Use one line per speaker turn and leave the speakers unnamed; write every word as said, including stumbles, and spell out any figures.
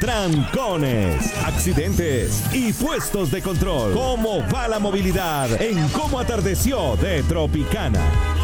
trancones, accidentes y puestos de control. ¿Cómo va la movilidad en Cómo Atardeció de Tropicana?